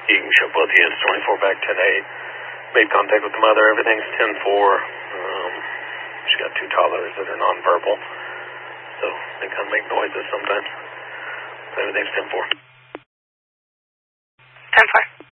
You can show both units 24 back 10-8. Made contact with the mother. Everything's 10-4. She's got two toddlers that are nonverbal, so they kind of make noises sometimes. Everything's 10-4. 10-4.